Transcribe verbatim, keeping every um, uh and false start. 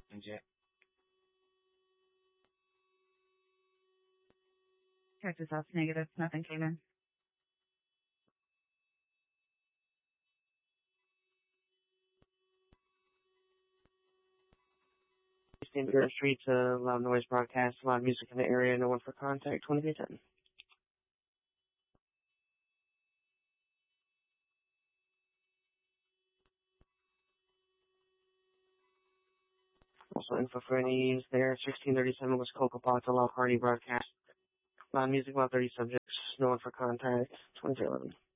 Inject. Texas House negative. Nothing came in. Standard Street, uh, loud noise broadcast, loud music in the area, no one for contact, twenty-three ten. Also info for any use there, sixteen thirty-seven West Cocopah, loud party broadcast, loud music, loud thirty subjects, no one for contact, twenty-three eleven.